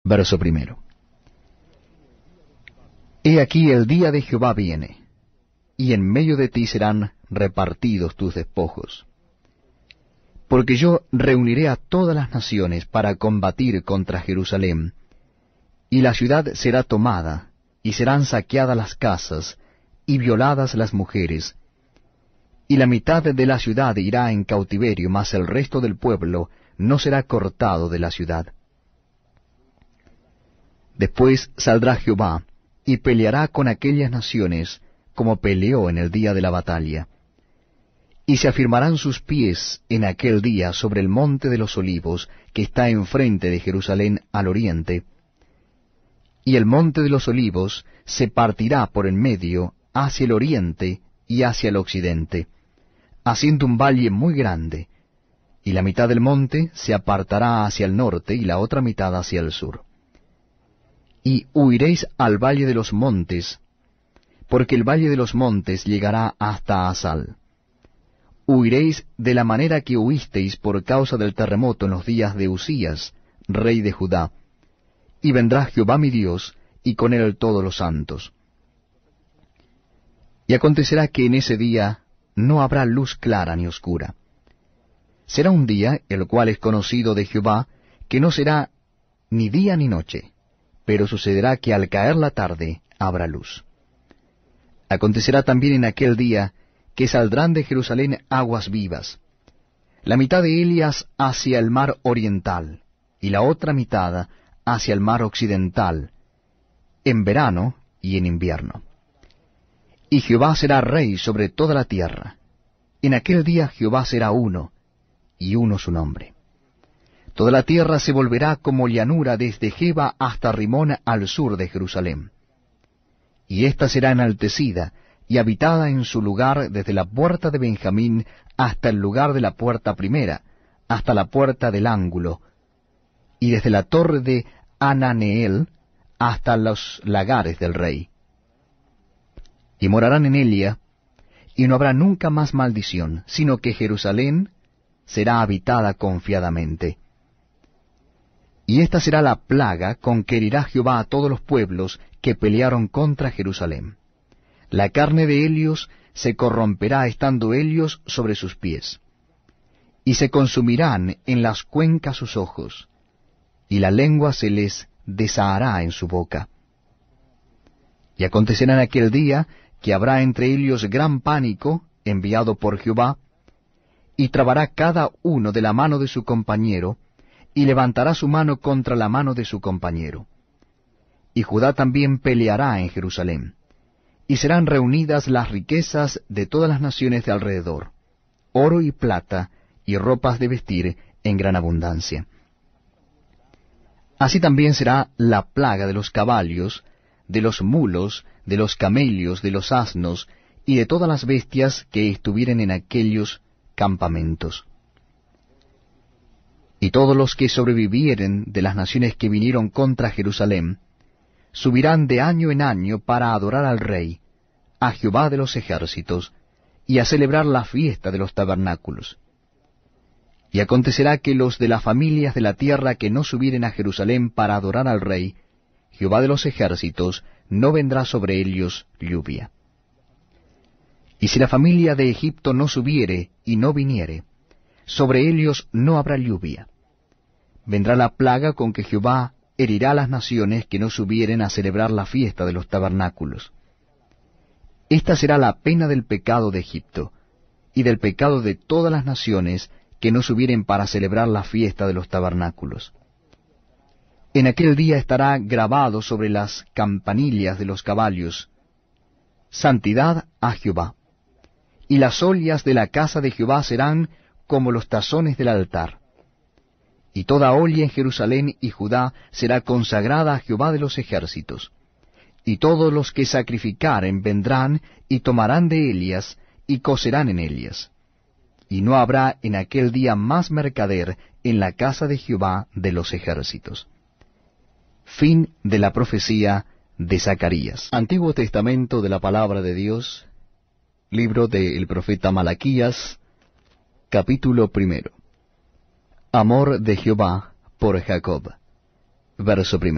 Verso 1. He aquí el día de Jehová viene, y en medio de ti serán repartidos tus despojos. Porque yo reuniré a todas las naciones para combatir contra Jerusalén, y la ciudad será tomada, y serán saqueadas las casas, y violadas las mujeres, y la mitad de la ciudad irá en cautiverio, mas el resto del pueblo no será cortado de la ciudad. Después saldrá Jehová, y peleará con aquellas naciones, como peleó en el día de la batalla. Y se afirmarán sus pies en aquel día sobre el monte de los olivos, que está enfrente de Jerusalén al oriente, y el monte de los olivos se partirá por en medio hacia el oriente y hacia el occidente, haciendo un valle muy grande, y la mitad del monte se apartará hacia el norte y la otra mitad hacia el sur. Y huiréis al valle de los montes, porque el valle de los montes llegará hasta Asal. Huiréis de la manera que huisteis por causa del terremoto en los días de Usías, rey de Judá, y vendrá Jehová mi Dios, y con él todos los santos. Y acontecerá que en ese día no habrá luz clara ni oscura. Será un día, el cual es conocido de Jehová, que no será ni día ni noche, pero sucederá que al caer la tarde habrá luz. Acontecerá también en aquel día que saldrán de Jerusalén aguas vivas, la mitad de ellas hacia el mar oriental, y la otra mitad hacia el mar occidental, en verano y en invierno. Y Jehová será rey sobre toda la tierra. En aquel día Jehová será uno, y uno su nombre. Toda la tierra se volverá como llanura desde Geba hasta Rimón al sur de Jerusalén. Y ésta será enaltecida y habitada en su lugar desde la puerta de Benjamín hasta el lugar de la puerta primera, hasta la puerta del ángulo, y desde la torre de Ananeel hasta los lagares del rey. Y morarán en ella, y no habrá nunca más maldición, sino que Jerusalén será habitada confiadamente. Y esta será la plaga con que herirá Jehová a todos los pueblos que pelearon contra Jerusalén. La carne de ellos se corromperá estando ellos sobre sus pies, y se consumirán en las cuencas sus ojos, y la lengua se les desahará en su boca. Y acontecerá en aquel día que habrá entre ellos gran pánico enviado por Jehová, y trabará cada uno de la mano de su compañero, y levantará su mano contra la mano de su compañero. Y Judá también peleará en Jerusalén, y serán reunidas las riquezas de todas las naciones de alrededor, oro y plata, y ropas de vestir en gran abundancia. Así también será la plaga de los caballos, de los mulos, de los camellos, de los asnos, y de todas las bestias que estuvieren en aquellos campamentos. Y todos los que sobrevivieren de las naciones que vinieron contra Jerusalén, subirán de año en año para adorar al Rey, a Jehová de los ejércitos, y a celebrar la fiesta de los tabernáculos. Y acontecerá que los de las familias de la tierra que no subieren a Jerusalén para adorar al Rey, Jehová de los ejércitos, no vendrá sobre ellos lluvia. Y si la familia de Egipto no subiere y no viniere, sobre ellos no habrá lluvia. Vendrá la plaga con que Jehová herirá a las naciones que no subieren a celebrar la fiesta de los tabernáculos. Esta será la pena del pecado de Egipto, y del pecado de todas las naciones que no subieren para celebrar la fiesta de los tabernáculos. En aquel día estará grabado sobre las campanillas de los caballos: Santidad a Jehová. Y las ollas de la casa de Jehová serán como los tazones del altar. Y toda olla en Jerusalén y Judá será consagrada a Jehová de los ejércitos. Y todos los que sacrificaren vendrán y tomarán de ellas y cocerán en ellas. Y no habrá en aquel día más mercader en la casa de Jehová de los ejércitos. Fin de la profecía de Zacarías. Antiguo Testamento de la Palabra de Dios, libro del profeta Malaquías, capítulo 1. Amor de Jehová por Jacob. Verso 1.